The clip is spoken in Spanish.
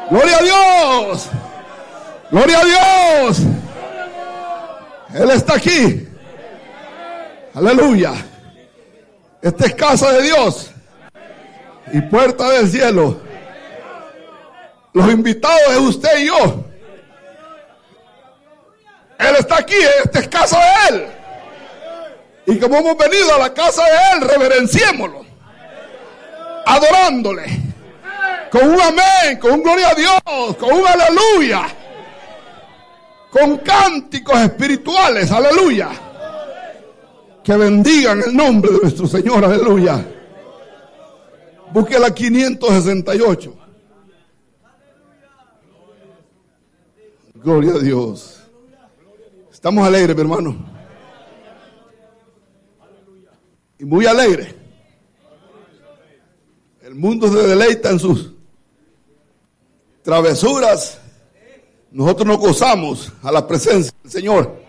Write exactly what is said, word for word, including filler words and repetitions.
Gloria a Dios. Gloria a Dios. Él está aquí. Aleluya. Esta es casa de Dios y puerta del cielo. Los invitados es usted y yo. Él está aquí. Esta es casa de Él. Y como hemos venido a la casa de Él, reverenciémoslo, adorándole, con un amén, con un gloria a Dios, con un aleluya, con cánticos espirituales, aleluya, que bendigan el nombre de nuestro Señor, aleluya. Busque la quinientos sesenta y ocho. Gloria a Dios. Estamos alegres, mi hermano. Y muy alegre. El mundo se deleita en sus travesuras. Nosotros nos gozamos a la presencia del Señor.